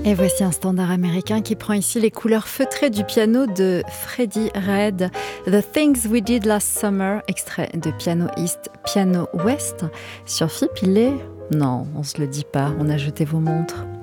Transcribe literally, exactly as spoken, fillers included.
Et voici un standard américain qui prend ici les couleurs feutrées du piano de Freddie Redd. The Things We Did Last Summer, extrait de Piano East, Piano West. Sur F I P, il est... Non, on se le dit pas, on a jeté vos montres.